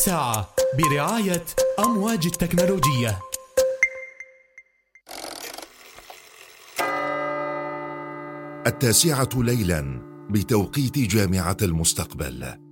ساعة برعاية أمواج التكنولوجية. 9:00 ليلا بتوقيت جامعة المستقبل.